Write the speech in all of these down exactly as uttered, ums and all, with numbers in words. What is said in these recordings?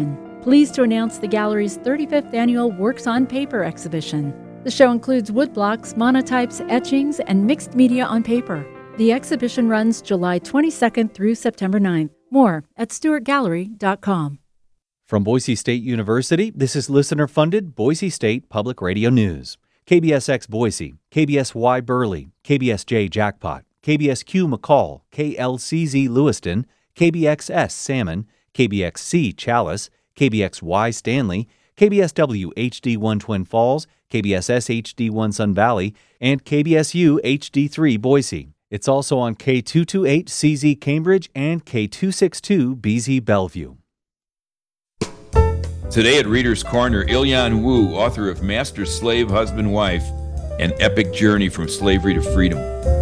eleven. Pleased to announce the gallery's thirty-fifth annual Works on Paper exhibition. The show includes woodblocks, monotypes, etchings, and mixed media on paper. The exhibition runs July twenty-second through September ninth. More at stewart gallery dot com. From Boise State University, this is listener-funded Boise State Public Radio News. K B S X Boise, K B S Y Burley, K B S J Jackpot, K B S Q McCall, K L C Z Lewiston, K B X S Salmon, K B X C Chalice, K B X Y Stanley, K B S W H D one Twin Falls, K B S S H D one Sun Valley, and K B S U H D three Boise. It's also on K two twenty-eight C Z Cambridge and K two sixty-two B Z Bellevue. Today at Reader's Corner, Ilyan Wu, author of Master, Slave, Husband, Wife, An Epic Journey from Slavery to Freedom.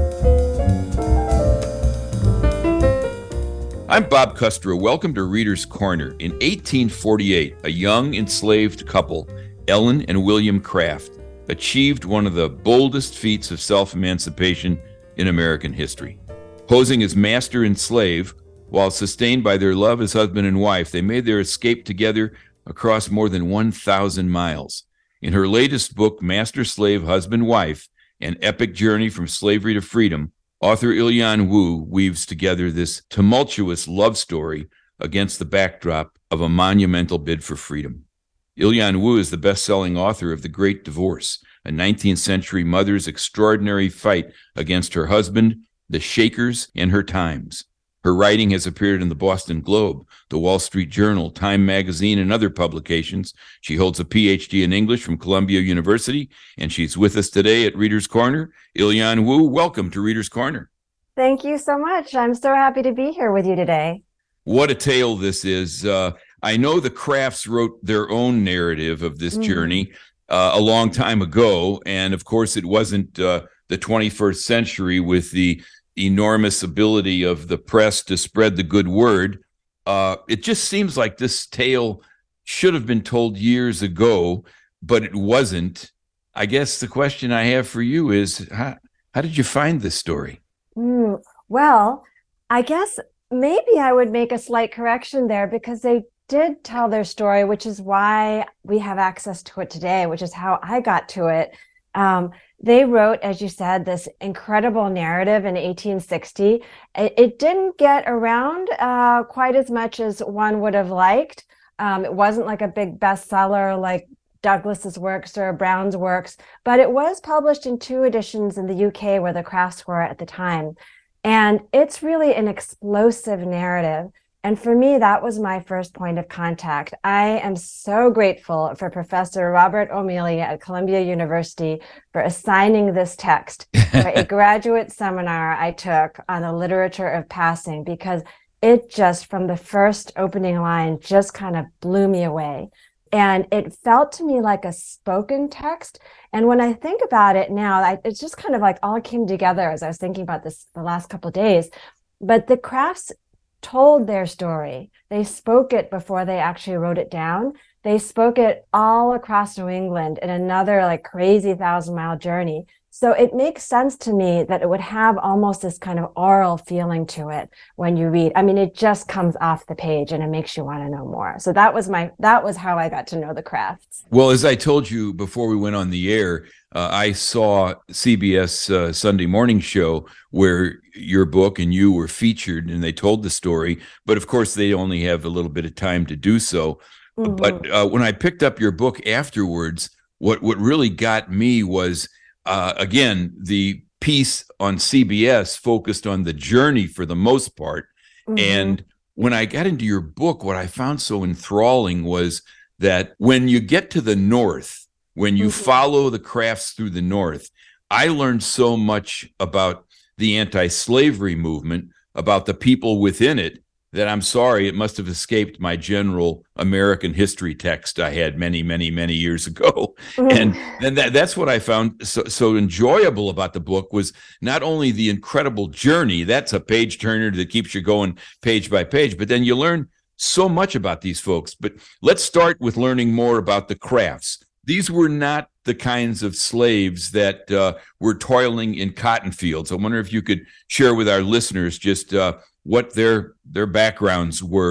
I'm Bob Custra. Welcome to Reader's Corner. In eighteen forty-eight, a young enslaved couple, Ellen and William Craft, achieved one of the boldest feats of self-emancipation in American history. Posing as master and slave, while sustained by their love as husband and wife, they made their escape together across more than one thousand miles. In her latest book, Master, Slave, Husband, Wife, An Epic Journey from Slavery to Freedom, author Ilyan Wu weaves together this tumultuous love story against the backdrop of a monumental bid for freedom. Ilyan Wu is the best-selling author of The Great Divorce, a nineteenth century mother's extraordinary fight against her husband, the Shakers, and her times. Her writing has appeared in the Boston Globe, the Wall Street Journal, Time Magazine, and other publications. She holds a P H D in English from Columbia University, and she's with us today at Reader's Corner. Ilyan Wu, welcome to Reader's Corner. Thank you so much. I'm so happy to be here with you today. What a tale this is. Uh, I know the Crafts wrote their own narrative of this mm. journey uh, a long time ago, and of course it wasn't uh, the twenty-first century with the enormous ability of the press to spread the good word. Uh, it just seems like this tale should have been told years ago, but it wasn't. I guess the question I have for you is, how, how did you find this story? Mm, well, I guess maybe I would make a slight correction there, because they did tell their story, which is why we have access to it today, which is how I got to it. Um, They wrote, as you said, this incredible narrative in eighteen sixty. It, it didn't get around uh, quite as much as one would have liked. Um, it wasn't like a big bestseller like Douglas's works or Brown's works, but it was published in two editions in the U K where the Crafts were at the time. And it's really an explosive narrative. And for me, that was my first point of contact. I am so grateful for Professor Robert O'Mealy at Columbia University for assigning this text for a graduate seminar I took on the literature of passing, because it just, from the first opening line, just kind of blew me away. And it felt to me like a spoken text. And when I think about it now, I, it's just kind of like all came together as I was thinking about this the last couple of days. But the Crafts told their story. They spoke it before they actually wrote it down. They spoke it all across New England in another like crazy thousand mile journey. So it makes sense to me that it would have almost this kind of oral feeling to it when you read. I mean, it just comes off the page and it makes you want to know more. So that was my, that was how I got to know the Crafts. Well, as I told you before we went on the air, uh, I saw C B S uh, Sunday morning show where your book and you were featured and they told the story. But of course, they only have a little bit of time to do so. Mm-hmm. But uh, when I picked up your book afterwards, what, what really got me was, uh, again, the piece on C B S focused on the journey for the most part. Mm-hmm. And when I got into your book, what I found so enthralling was that when you get to the North, when you mm-hmm. follow the Crafts through the North, I learned so much about the anti-slavery movement, about the people within it, that I'm sorry, it must have escaped my general American history text I had many, many, many years ago. Mm. And and that, that's what I found so, so enjoyable about the book, was not only the incredible journey, that's a page turner that keeps you going page by page, but then you learn so much about these folks. But let's start with learning more about the Crafts. These were not the kinds of slaves that uh, were toiling in cotton fields. I wonder if you could share with our listeners just uh, what their their backgrounds were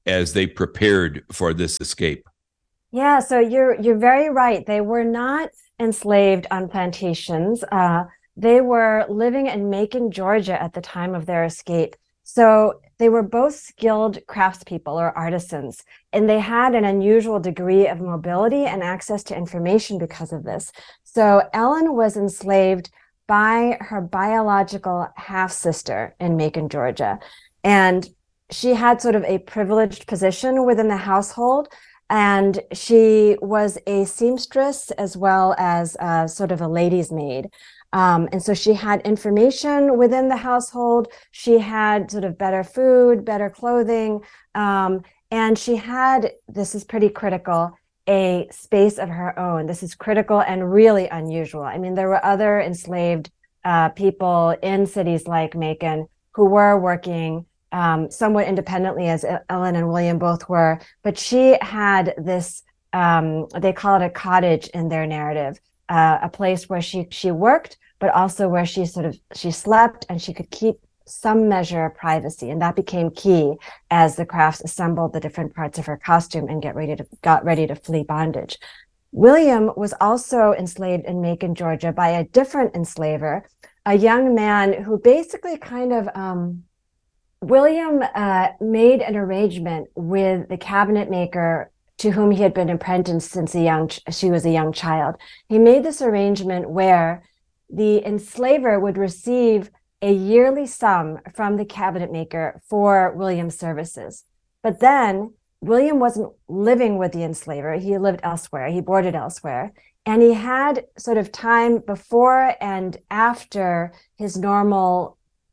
as they prepared for this escape? Yeah, so you're you're very right. They were not enslaved on plantations. Uh, they were living in Macon, Georgia at the time of their escape. So they were both skilled craftspeople or artisans, and they had an unusual degree of mobility and access to information because of this. So Ellen was enslaved by her biological half-sister in Macon, Georgia. And she had sort of a privileged position within the household. And she was a seamstress as well as uh, sort of a lady's maid. Um, and so she had information within the household. She had sort of better food, better clothing. Um, and she had, this is pretty critical, a space of her own. This is critical and really unusual. I mean, there were other enslaved uh, people in cities like Macon who were working um, somewhat independently, as Ellen and William both were, but she had this, um, they call it a cottage in their narrative, uh, a place where she she worked, but also where she sort of, she slept and she could keep some measure of privacy. And that became key as the crafts assembled the different parts of her costume and get ready to, got ready to flee bondage. William was also enslaved in Macon, Georgia by a different enslaver, a young man who basically kind of, um, William uh, made an arrangement with the cabinet maker to whom he had been apprenticed since a young she was a young child. He made this arrangement where the enslaver would receive a yearly sum from the cabinet maker for William's services. But then William wasn't living with the enslaver. He lived elsewhere. He boarded elsewhere. And he had sort of time before and after his normal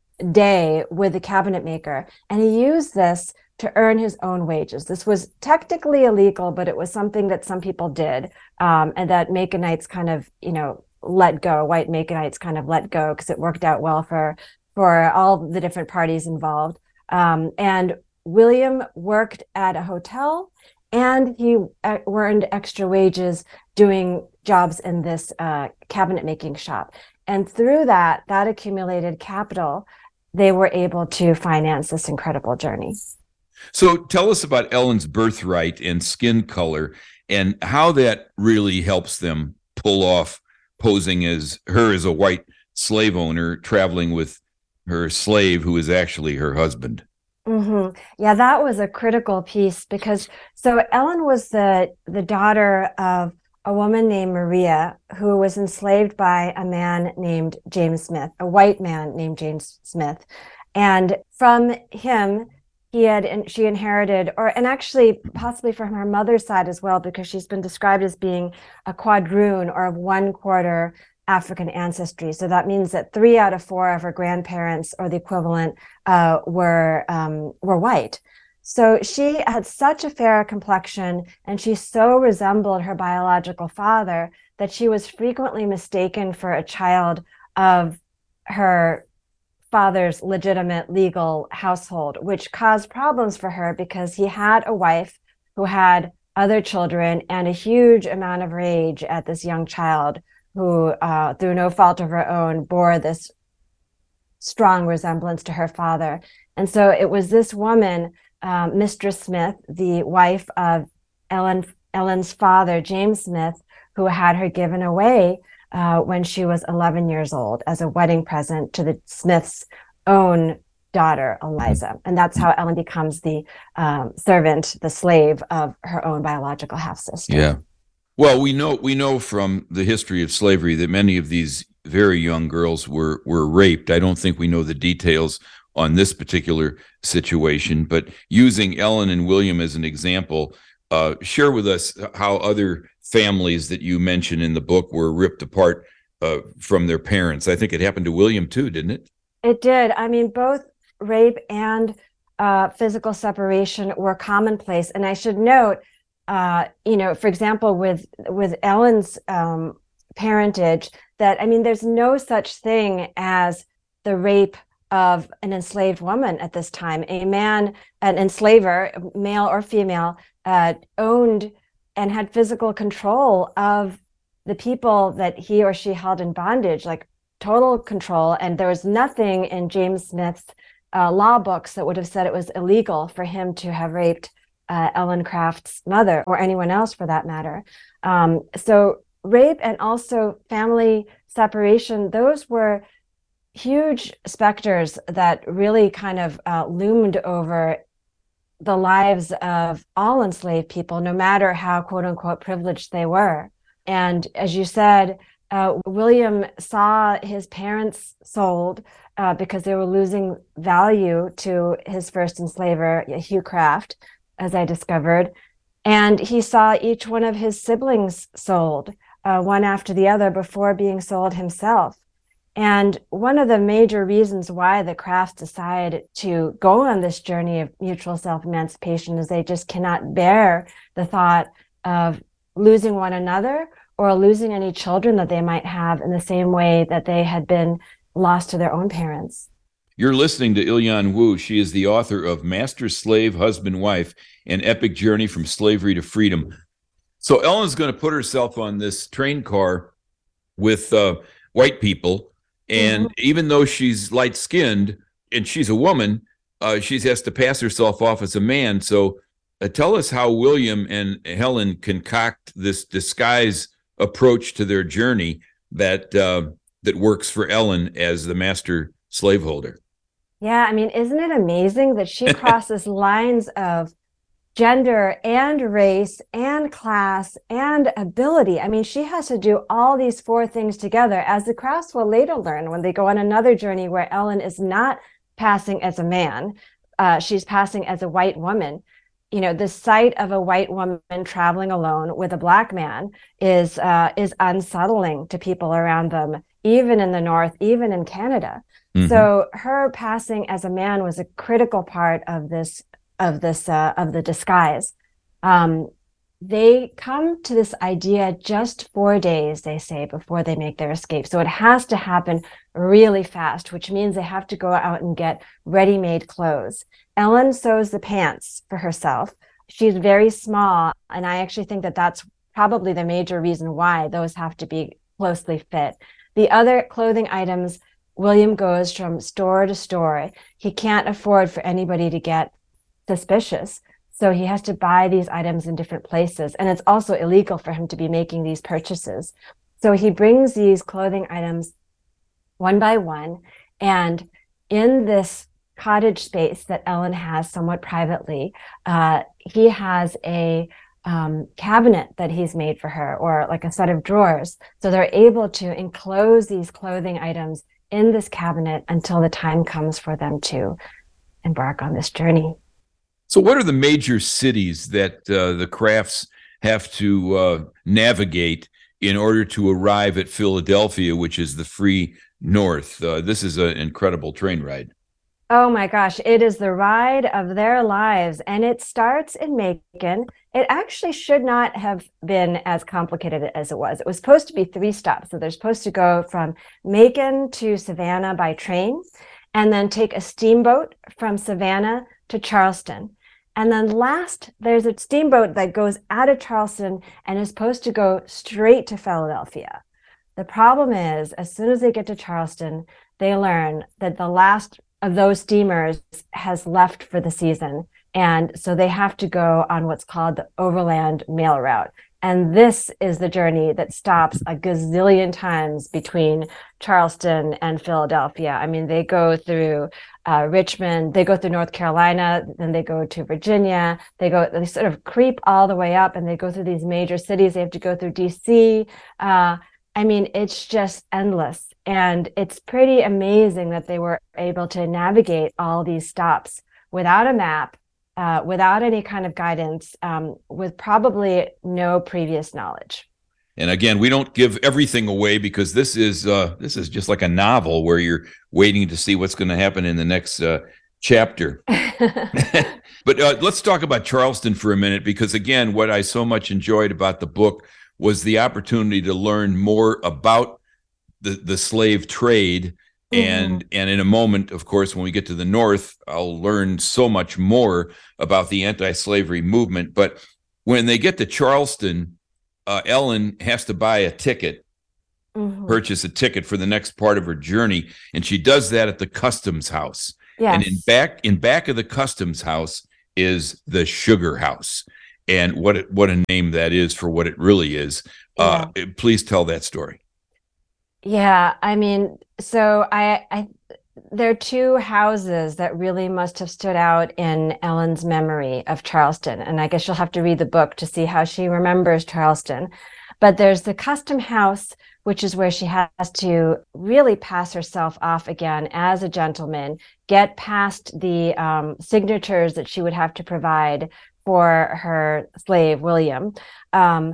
day with the cabinet maker, and he used this to earn his own wages. This was technically illegal, but it was something that some people did, um, and that Maconites kind of, you know, let go. White Maconites kind of let go because it worked out well for for all the different parties involved. Um, and William worked at a hotel, and he uh, earned extra wages doing jobs in this uh, cabinet making shop. And through that, that accumulated capital, they were able to finance this incredible journey. So tell us about Ellen's birthright and skin color and how that really helps them pull off posing as her as a white slave owner traveling with her slave who is actually her husband. Mm-hmm. Yeah, that was a critical piece because so Ellen was the the daughter of a woman named Maria who was enslaved by a man named James Smith, a white man named James Smith. And from him, he had, and she inherited, or, and actually possibly from her mother's side as well, because she's been described as being a quadroon or of one quarter African ancestry. So that means that three out of four of her grandparents or the equivalent uh, were, um, were white. So she had such a fair complexion, and she so resembled her biological father that she was frequently mistaken for a child of her father's legitimate legal household, which caused problems for her because he had a wife who had other children and a huge amount of rage at this young child who, uh, through no fault of her own, bore this strong resemblance to her father. And so it was this woman, Um, Mistress Smith, the wife of Ellen, Ellen's father, James Smith, who had her given away uh, when she was eleven years old as a wedding present to the Smith's own daughter, Eliza. And that's how Ellen becomes the um, servant, the slave of her own biological half-sister. Yeah. Well, we know we know from the history of slavery that many of these very young girls were were raped. I don't think we know the details on this particular situation, but using Ellen and William as an example, uh, share with us how other families that you mention in the book were ripped apart uh, from their parents. I think it happened to William too, didn't it? It did. I mean, both rape and uh, physical separation were commonplace. And I should note, uh, you know, for example, with with Ellen's um, parentage, that, I mean, there's no such thing as the rape of an enslaved woman at this time. A man, an enslaver, male or female, uh, owned and had physical control of the people that he or she held in bondage, like total control. And there was nothing in James Smith's uh, law books that would have said it was illegal for him to have raped uh, Ellen Craft's mother, or anyone else for that matter. Um, so rape and also family separation, those were huge specters that really kind of uh, loomed over the lives of all enslaved people, no matter how quote unquote privileged they were. And as you said, uh, William saw his parents sold uh, because they were losing value to his first enslaver, Hugh Craft, as I discovered. And he saw each one of his siblings sold, uh, one after the other, before being sold himself. And one of the major reasons why the Crafts decided to go on this journey of mutual self-emancipation is they just cannot bear the thought of losing one another or losing any children that they might have in the same way that they had been lost to their own parents. You're listening to Ilyan Wu. She is the author of Master, Slave, Husband, Wife, An Epic Journey from Slavery to Freedom. So Ellen's going to put herself on this train car with uh, white people. And mm-hmm. even though she's light-skinned and she's a woman, uh, she has to pass herself off as a man. So uh, tell us how William and Helen concoct this disguise approach to their journey that uh, that works for Ellen as the master slaveholder. Yeah, I mean, isn't it amazing that she crosses lines of gender and race and class and ability? I mean, she has to do all these four things together, as the Crafts will later learn when they go on another journey where Ellen is not passing as a man, uh, she's passing as a white woman. You know, the sight of a white woman traveling alone with a black man is uh, is unsettling to people around them, even in the North, even in Canada. Mm-hmm. So her passing as a man was a critical part of this of this uh, of the disguise. Um, they come to this idea just four days, they say, before they make their escape. So it has to happen really fast, which means they have to go out and get ready-made clothes. Ellen sews the pants for herself. She's very small, and I actually think that that's probably the major reason why those have to be closely fit. The other clothing items, William goes from store to store. He can't afford for anybody to get suspicious, so he has to buy these items in different places, and it's also illegal for him to be making these purchases. So he brings these clothing items one by one, and in this cottage space that Ellen has somewhat privately, uh, he has a um, cabinet that he's made for her, or like a set of drawers. So they're able to enclose these clothing items in this cabinet until the time comes for them to embark on this journey. So what are the major cities that uh, the Crafts have to uh, navigate in order to arrive at Philadelphia, which is the free North? Uh, this is an incredible train ride. Oh my gosh, it is the ride of their lives. And it starts in Macon. It actually should not have been as complicated as it was. It was supposed to be three stops. So they're supposed to go from Macon to Savannah by train, and then take a steamboat from Savannah to Charleston. And then last, there's a steamboat that goes out of Charleston and is supposed to go straight to Philadelphia. The problem is, as soon as they get to Charleston, they learn that the last of those steamers has left for the season. And so they have to go on what's called the overland mail route. And this is the journey that stops a gazillion times between Charleston and Philadelphia. I mean, they go through uh, Richmond, they go through North Carolina, then they go to Virginia, they go, they sort of creep all the way up, and they go through these major cities. They have to go through D C. Uh, I mean, it's just endless. And it's pretty amazing that they were able to navigate all these stops without a map, uh, without any kind of guidance, um, with probably no previous knowledge. And again, we don't give everything away, because this is uh, this is just like a novel where you're waiting to see what's going to happen in the next uh, chapter. But uh, let's talk about Charleston for a minute, because again, what I so much enjoyed about the book was the opportunity to learn more about the, the slave trade. Mm-hmm. And and in a moment, of course, when we get to the North, I'll learn so much more about the anti-slavery movement. But when they get to Charleston, uh, Ellen has to buy a ticket, mm-hmm. purchase a ticket for the next part of her journey. And she does that at the customs house. Yes. And in back in back of the customs house is the Sugar House, and what it, what a name that is for what it really is. Uh, please tell that story. Yeah, I mean, so I, I, there are two houses that really must have stood out in Ellen's memory of Charleston, and I guess you'll have to read the book to see how she remembers Charleston. But there's the Custom House, which is where she has to really pass herself off again as a gentleman, get past the um, signatures that she would have to provide for her slave, William. Um,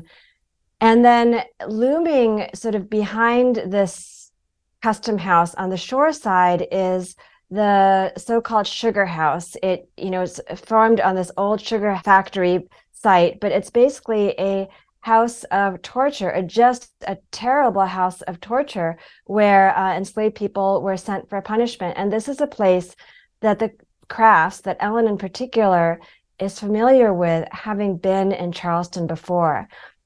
and then looming sort of behind this Custom House on the shore side is the so-called Sugar House. It, you know, it's formed on this old sugar factory site, but it's basically a house of torture, a just a terrible house of torture where uh, enslaved people were sent for punishment. And this is a place that the Crafts, that Ellen in particular, is familiar with, having been in Charleston before.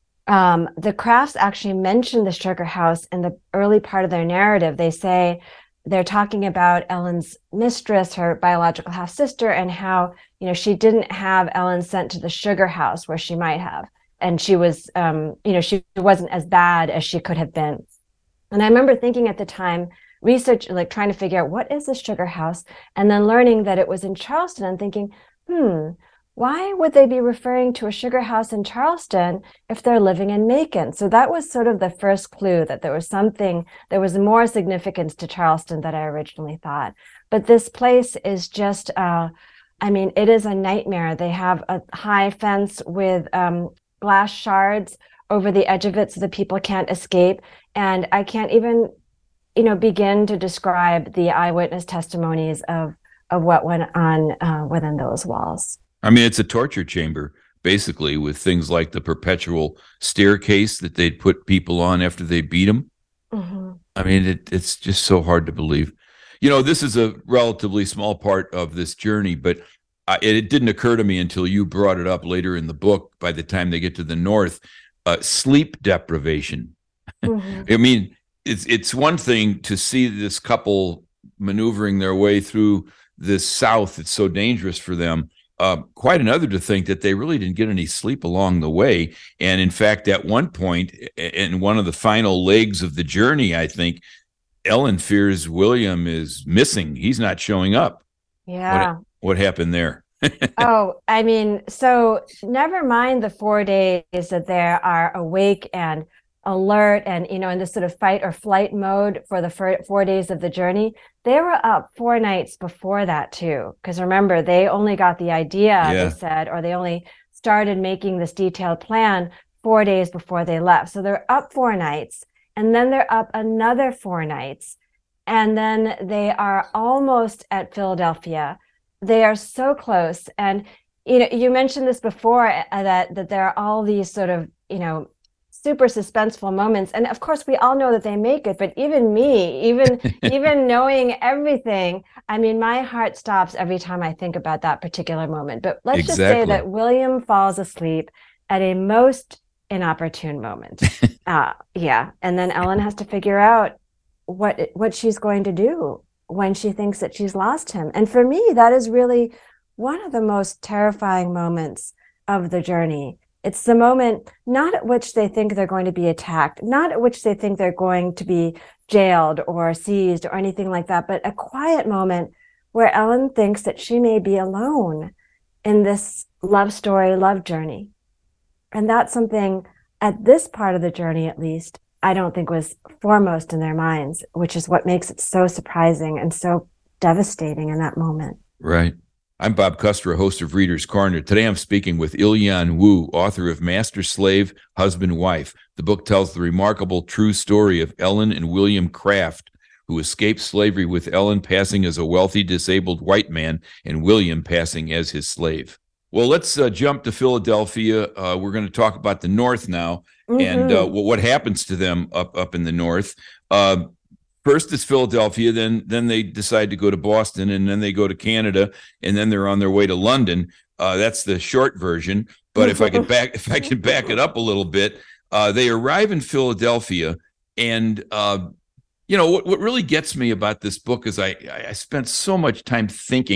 Um, the Crafts actually mention the Sugar House in the early part of their narrative. They say they're talking about Ellen's mistress, her biological half-sister, and how, you know, she didn't have Ellen sent to the Sugar House where she might have. And she was, um, you know, she wasn't as bad as she could have been. And I remember thinking at the time, research, like trying to figure out what is the Sugar House, and then learning that it was in Charleston and thinking, hmm, why would they be referring to a sugar house in Charleston if they're living in Macon? So that was sort of the first clue that there was something, there was more significance to Charleston than I originally thought. But this place is just, uh, I mean, it is a nightmare. They have a high fence with um, glass shards over the edge of it so that people can't escape. And I can't even, you know, begin to describe the eyewitness testimonies of, of what went on uh, within those walls. I mean, it's a torture chamber, basically, with things like the perpetual staircase that they'd put people on after they beat them. Mm-hmm. I mean, it, it's just so hard to believe. You know, this is a relatively small part of this journey, but I, it didn't occur to me until you brought it up later in the book. By the time they get to the north, uh, sleep deprivation. Mm-hmm. I mean, it's it's one thing to see this couple maneuvering their way through this south. It's so dangerous for them. Uh, quite another to think that they really didn't get any sleep along the way. And in fact, at one point, in one of the final legs of the journey, I think Ellen fears William is missing. He's not showing up. Yeah. What, what happened there? Oh, I mean, so never mind the four days that they are awake and alert and, you know, in this sort of fight or flight mode for the four, four days of the journey. They were up four nights before that too. Because remember, they only got the idea, yeah. they said, or they only started making this detailed plan four days before they left. So they're up four nights, and then they're up another four nights. And then they are almost at Philadelphia. They are so close. And, you know, you mentioned this before, uh, that, that there are all these sort of, you know, super suspenseful moments. And of course, we all know that they make it, but even me, even even knowing everything, I mean, my heart stops every time I think about that particular moment. But let's exactly. just say that William falls asleep at a most inopportune moment. uh, yeah. And then Ellen has to figure out what what she's going to do when she thinks that she's lost him. And for me, that is really one of the most terrifying moments of the journey. It's the moment not at which they think they're going to be attacked, not at which they think they're going to be jailed or seized or anything like that, but a quiet moment where Ellen thinks that she may be alone in this love story, love journey. And that's something, at this part of the journey at least, I don't think was foremost in their minds, which is what makes it so surprising and so devastating in that moment. Right. I'm Bob Custer, host of Reader's Corner. Today I'm speaking with Il-Yan Wu, author of Master Slave, Husband, Wife. The book tells the remarkable true story of Ellen and William Craft, who escaped slavery, with Ellen passing as a wealthy, disabled white man and William passing as his slave. Well, let's uh, jump to Philadelphia. Uh, we're going to talk about the North now, mm-hmm. and uh, what happens to them up, up in the North. Uh, First is Philadelphia, then then they decide to go to Boston, and then they go to Canada, and then they're on their way to London. Uh, that's the short version. But if I could back if I could back it up a little bit, uh, they arrive in Philadelphia, and uh, you know what what really gets me about this book is I I spent so much time thinking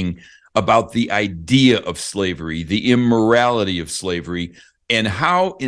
about the idea of slavery, the immorality of slavery, and how